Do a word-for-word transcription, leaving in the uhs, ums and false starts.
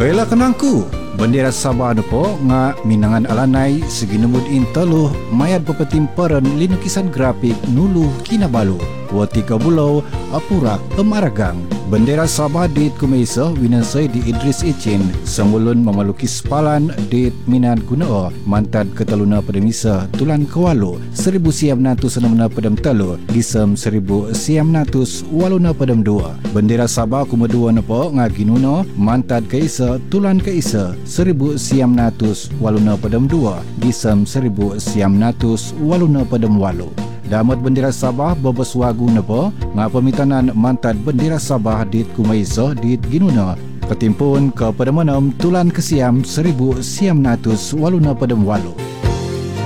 Kailah kenangku, bendera Sabah depo nga minangan alanai segi numud in teluh mayat pepetim peren linukisan grafik nulu Kinabalu. Watika bulau apurak emaragang. Bendera Sabah dit kumaisa winasai di Idris Icin semulun memelukis palan dit minat gunao mantad keteluna pada misa tulan kewalu seribu siam natus enam pedem telu disem seribu siam natus waluna pedem dua. Bendera Sabah kumedua nepo ngaginuno mantad keisa tulan keisa seribu siam natus waluna pedem dua disem seribu siam natus waluna pedem walu. Damat bendera Sabah bebes wagu nepo nga pemitanan mantad bendera Sabah dit kumaisa dit ginuna ketimpun ke pedemenem tulan kesiam seribu siam natus waluna pedem walu.